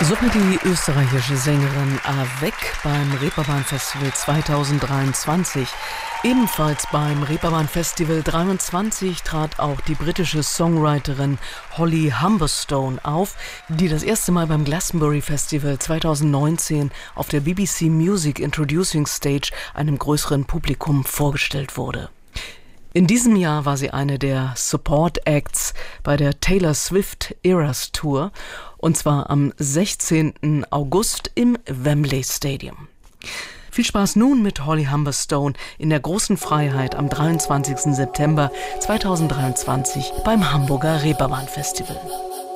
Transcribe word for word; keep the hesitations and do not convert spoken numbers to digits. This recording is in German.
So wird die österreichische Sängerin Avec beim Reeperbahn Festival zweitausenddreiundzwanzig. Ebenfalls beim Reeperbahn Festival dreiundzwanzig trat auch die britische Songwriterin Holly Humberstone auf, die das erste Mal beim Glastonbury Festival zweitausendneunzehn auf der B B C Music Introducing Stage einem größeren Publikum vorgestellt wurde. In diesem Jahr war sie eine der Support Acts bei der Taylor Swift Eras Tour, und zwar am sechzehnten August im Wembley Stadium. Viel Spaß nun mit Holly Humberstone in der großen Freiheit am dreiundzwanzigsten September zweitausenddreiundzwanzig beim Hamburger Reeperbahn Festival.